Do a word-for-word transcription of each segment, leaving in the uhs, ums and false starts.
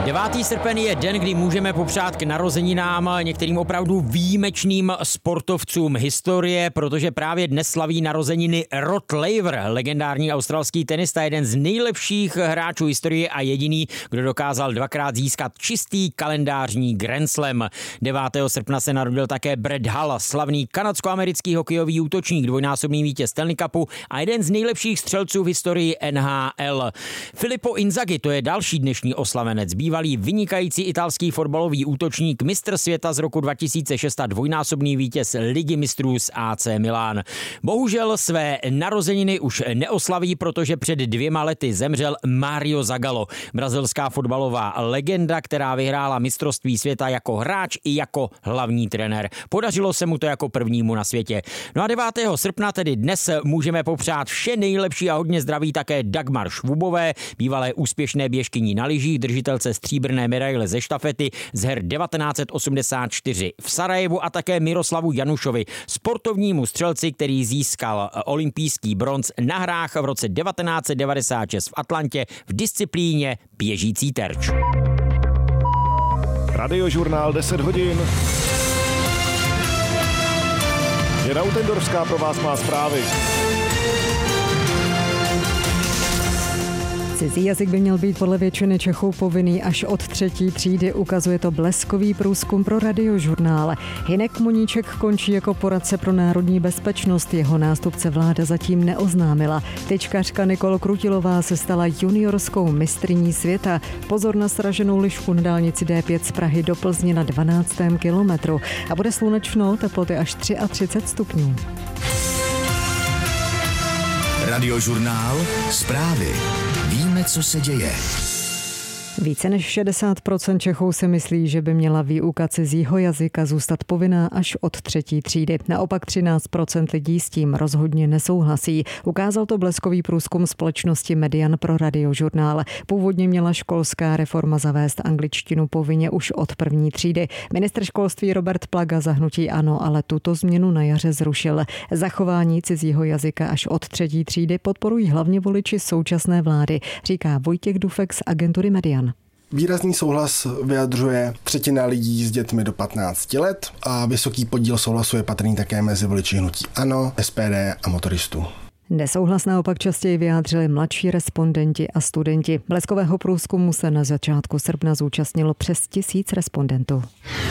devátý srpen je den, kdy můžeme popřát k narozeninám některým opravdu výjimečným sportovcům historie, protože právě dnes slaví narozeniny Rod Laver, legendární australský tenista, jeden z nejlepších hráčů historie a jediný, kdo dokázal dvakrát získat čistý kalendářní Grand Slam. devátého srpna se narodil také Brett Hull, slavný kanadsko-americký hokejový útočník, dvojnásobný vítěz Stanley Cupu a jeden z nejlepších střelců v historii N H L. Filippo Inzaghi, to je další dnešní oslavenec, bývalý vynikající italský fotbalový útočník, mistr světa z roku dva tisíce šest a dvojnásobný vítěz Ligy mistrů z A C Milan. Bohužel své narozeniny už neoslaví, protože před dvěma lety zemřel Mario Zagallo, brazilská fotbalová legenda, která vyhrála mistrovství světa jako hráč i jako hlavní trenér. Podařilo se mu to jako prvnímu na světě. No a devátého srpna, tedy dnes, můžeme popřát vše nejlepší a hodně zdraví také Dagmar Švubové, bývalé úspěšné běžkyní na lyžích, držitelce stříbrné medaile ze štafety z her devatenáct set osmdesát čtyři v Sarajevu, a také Miroslavu Janušovi, sportovnímu střelci, který získal olympijský bronz na hrách v roce devatenáct set devadesát šest v Atlantě v disciplíně běžící terč. Radiožurnál deset hodin. Jana Utendorská pro vás má zprávy. Cizí jazyk by měl být podle většiny Čechů povinný až od třetí třídy, ukazuje to bleskový průzkum pro Radiožurnál. Hynek Moníček končí jako poradce pro národní bezpečnost, jeho nástupce vláda zatím neoznámila. Tyčkařka Nikol Krutilová se stala juniorskou mistryní světa. Pozor na sraženou lišku na dálnici D pět z Prahy do Plzně na dvanáctém kilometru. A bude slunečno, teploty až třicet tři stupňů. Radiožurnál, zprávy. Víme, co se děje. Více než šedesát procent Čechů si myslí, že by měla výuka cizího jazyka zůstat povinná až od třetí třídy. Naopak třináct procent lidí s tím rozhodně nesouhlasí. Ukázal to bleskový průzkum společnosti Median pro Radiožurnál. Původně měla školská reforma zavést angličtinu povinně už od první třídy. Ministr školství Robert Plaga za hnutí ANO ale tuto změnu na jaře zrušil. Zachování cizího jazyka až od třetí třídy podporují hlavně voliči současné vlády, říká Vojtěch Dufek z agentury Median. Výrazný souhlas vyjadřuje třetina lidí s dětmi do patnácti let a vysoký podíl souhlasu je patrný také mezi voliči hnutí ANO, S P D a motoristů. Nesouhlas naopak častěji vyjádřili mladší respondenti a studenti. Bleskového průzkumu se na začátku srpna zúčastnilo přes tisíc respondentů.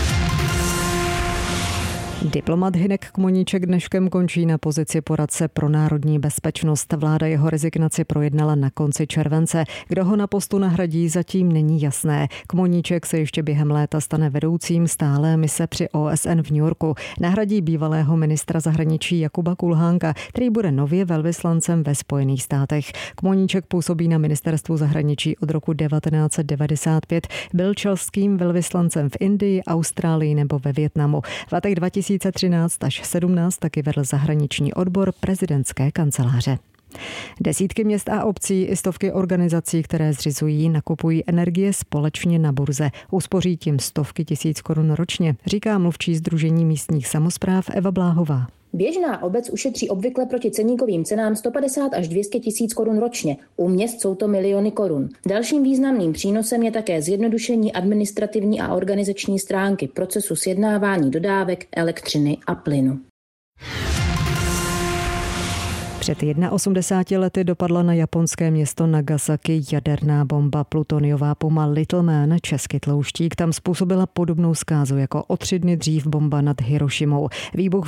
Diplomat Hynek Kmoníček dneškem končí na pozici poradce pro národní bezpečnost. Vláda jeho rezignaci projednala na konci července. Kdo ho na postu nahradí, zatím není jasné. Kmoníček se ještě během léta stane vedoucím stálé mise při O S N v New Yorku. Nahradí bývalého ministra zahraničí Jakuba Kulhánka, který bude nově velvyslancem ve Spojených státech. Kmoníček působí na ministerstvu zahraničí od roku devatenáct set devadesát pět. Byl čelským velvyslancem v Indii, Austrálii nebo ve Vietnamu. V letech dva tisíce třináct až sedmnáct taky vedl zahraniční odbor prezidentské kanceláře. Desítky měst a obcí i stovky organizací, které zřizují, nakupují energie společně na burze. Uspoří tím stovky tisíc korun ročně, říká mluvčí Sdružení místních samospráv Eva Bláhová. Běžná obec ušetří obvykle proti ceníkovým cenám sto padesát až dvě stě tisíc korun ročně. U měst jsou to miliony korun. Dalším významným přínosem je také zjednodušení administrativní a organizační stránky procesu sjednávání dodávek elektřiny a plynu. Před osmdesáti jedna lety dopadla na japonské město Nagasaki jaderná bomba plutoniová Puma Little Man, česky Tlouštík, tam způsobila podobnou zkázu jako o tři dny dřív bomba nad Hirošimou. Výbuch